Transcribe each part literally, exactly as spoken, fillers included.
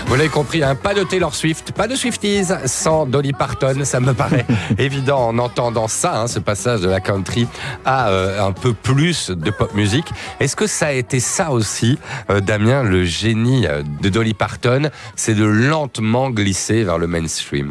Vous l'avez compris, hein, pas de Taylor Swift, pas de Swifties sans Dolly Parton. Ça me paraît évident en entendant ça, hein, ce passage de la country à euh, un peu plus de pop music. Est-ce que ça a été ça aussi, euh, Damien, le génie de Dolly Parton, c'est de lentement glisser vers le mainstream?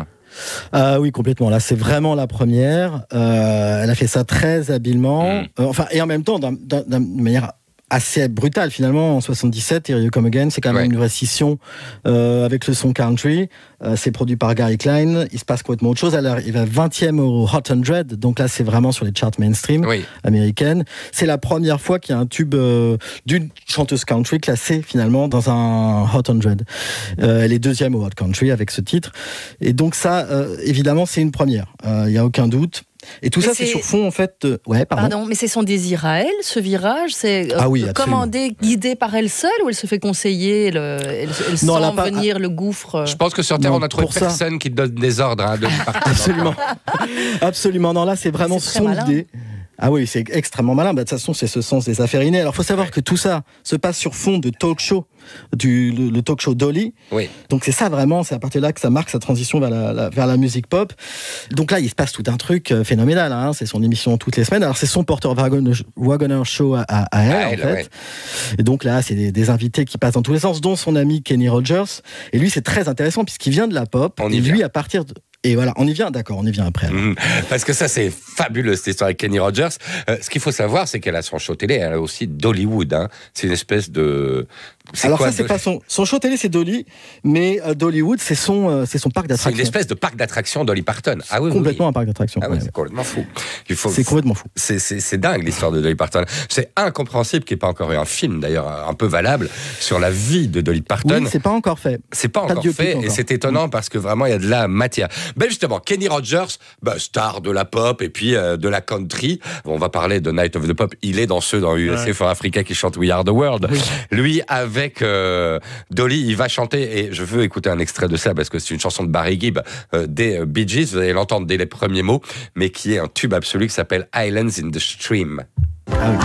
Ah oui, complètement. Là, c'est vraiment la première. Euh, elle a fait ça très habilement. Mm. Euh, enfin, et en même temps, d'une manière assez brutale finalement. En soixante-dix-sept, Here You Come Again, c'est quand même ouais. une vraie scission euh, avec le son country. Euh, c'est produit par Gary Klein. Il se passe complètement autre chose. Elle arrive à vingtième au Hot cent. Donc là, c'est vraiment sur les charts mainstream oui. américaines. C'est la première fois qu'il y a un tube euh, d'une chanteuse country classée finalement dans un Hot cent. Euh, elle est deuxième au Hot Country avec ce titre. Et donc ça, euh, évidemment, c'est une première. Il euh, n'y a aucun doute. Et tout mais ça, c'est... c'est sur fond, en fait... Euh... Ouais, pardon. Pardon, mais c'est son désir à elle, ce virage? C'est euh, ah oui, commandé, guidé par elle seule, ou elle se fait conseiller, le... elle, elle non, sent pas... venir le gouffre? Je pense que sur Terre, non, on a trouvé personne ça... qui donne des ordres. Hein, de Absolument. Absolument. Non, là, c'est vraiment c'est son idée. Ah oui, c'est extrêmement malin. Bah, de toute façon, c'est ce sens des affaires innées. Alors, il faut savoir ouais. que tout ça se passe sur fond de talk show, du, le, le talk show Dolly. Oui. Donc, c'est ça vraiment, c'est à partir de là que ça marque sa transition vers la, la, vers la musique pop. Donc là, il se passe tout un truc phénoménal. Hein. C'est son émission toutes les semaines. Alors, c'est son Porter Wagoner Show à, à, à elle, à elle, en fait. Ouais. Et donc là, c'est des, des invités qui passent dans tous les sens, dont son ami Kenny Rogers. Et lui, c'est très intéressant puisqu'il vient de la pop. On et y lui, vient. à partir de... Et voilà, on y vient, d'accord, on y vient après. Mmh, parce que ça, c'est fabuleux, cette histoire avec Kenny Rogers. Euh, ce qu'il faut savoir, c'est qu'elle a son show télé, elle a aussi Dollywood. Hein. C'est une espèce de... C'est Alors quoi, ça, c'est de... pas son... Son show télé, c'est Dolly, mais euh, Dollywood, c'est son, euh, c'est son parc d'attractions. C'est une espèce de parc d'attractions Dolly Parton. Ah oui, complètement oui. un parc d'attractions. Ah oui, ouais. C'est complètement fou. Il faut... C'est complètement fou. C'est, c'est, c'est dingue, l'histoire de Dolly Parton. C'est incompréhensible qu'il n'y ait pas encore eu un film, d'ailleurs, un peu valable, sur la vie de Dolly Parton. Oui, c'est pas encore fait. C'est pas, pas encore fait, encore. Et c'est étonnant mmh. parce que vraiment, il y a de la matière. Ben justement, Kenny Rogers, bah, star de la pop et puis euh, de la country. On va parler de Night of the Pop. Il est dans ceux dans U S A ouais. for Africa qui chantent We Are the World. Oui. Lui, avec euh, Dolly, il va chanter, et je veux écouter un extrait de ça parce que c'est une chanson de Barry Gibb euh, des Bee Gees. Vous allez l'entendre dès les premiers mots, mais qui est un tube absolu qui s'appelle Islands in the Stream.